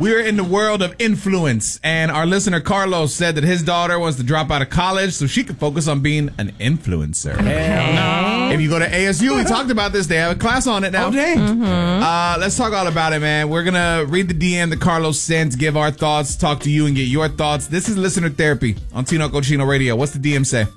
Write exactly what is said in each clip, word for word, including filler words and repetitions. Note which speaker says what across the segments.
Speaker 1: We are in the world of influence, and our listener Carlos said that his daughter wants to drop out of college so she can focus on being an influencer.
Speaker 2: Hell no.
Speaker 1: If you go to A S U, we talked about this. They have a class on it now.
Speaker 2: Oh, dang.
Speaker 1: Mm-hmm. Uh, let's talk all about it, man. We're going to read the D M that Carlos sent, give our thoughts, talk to you, and get your thoughts. This is Listener Therapy on Tino Cochino Radio. What's the D M say?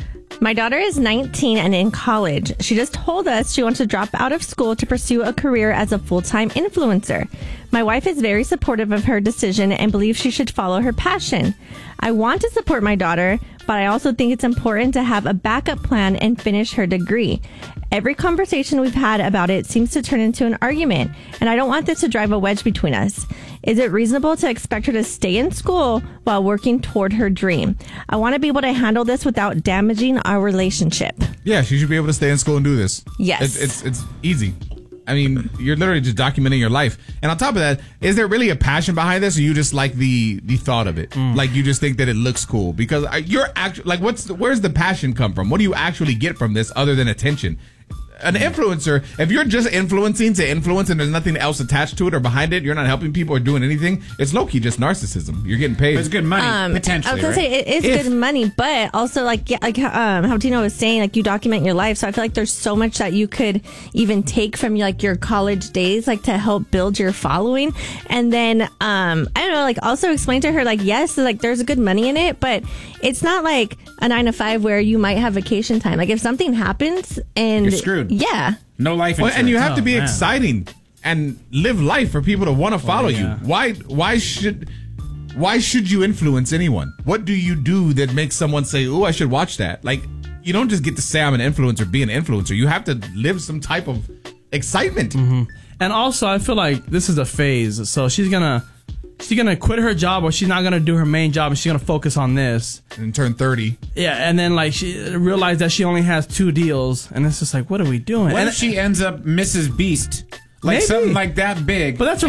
Speaker 3: My daughter is nineteen and in college. She just told us she wants to drop out of school to pursue a career as a full-time influencer. My wife is very supportive of her decision and believes she should follow her passion. I want to support my daughter, but I also think it's important to have a backup plan and finish her degree. Every conversation we've had about it seems to turn into an argument, and I don't want this to drive a wedge between us. Is it reasonable to expect her to stay in school while working toward her dream? I want to be able to handle this without damaging our relationship.
Speaker 1: Yeah, she should be able to stay in school and do this.
Speaker 3: Yes.
Speaker 1: It's it's, it's easy. I mean, you're literally just documenting your life. And on top of that, is there really a passion behind this, or you just like the the thought of it? Mm. Like you just think that it looks cool? Because you're actually like, what's the, where's the passion come from? What do you actually get from this other than attention? An influencer, if you're just influencing to influence and there's nothing else attached to it or behind it, you're not helping people or doing anything, it's low-key just narcissism. You're getting paid.
Speaker 2: But it's good money,
Speaker 3: Um,
Speaker 2: potentially,
Speaker 3: I was gonna
Speaker 2: right?
Speaker 3: say it is
Speaker 1: If-
Speaker 3: good money, but also like yeah, like um, how Tino was saying, like you document your life. So I feel like there's so much that you could even take from like your college days, like to help build your following. And then um, I don't know, like also explain to her like yes, like there's good money in it, but it's not like a nine to five where you might have vacation time. Like if something happens and
Speaker 2: You're screwed.
Speaker 3: Yeah.
Speaker 2: No life
Speaker 1: Well,
Speaker 2: insurance.
Speaker 1: and you have to
Speaker 4: Oh,
Speaker 1: be
Speaker 4: man.
Speaker 1: exciting and live life for people to want to follow
Speaker 4: yeah.
Speaker 1: you. Why? Why should? Why should you influence anyone? What do you do that makes someone say, "Oh, I should watch that"? Like, you don't just get to say I'm an influencer, be an influencer. You have to live some type of excitement.
Speaker 4: Mm-hmm. And also, I feel like this is a phase. So she's gonna she's gonna quit her job, or she's not gonna do her main job, and she's gonna focus on this.
Speaker 1: And turn thirty.
Speaker 4: Yeah, and then like she realized that she only has two deals, and it's just like, what are we doing?
Speaker 2: What
Speaker 4: and
Speaker 2: if she ends up Missus Beast? Like
Speaker 4: Maybe.
Speaker 2: something like that big.
Speaker 4: But that's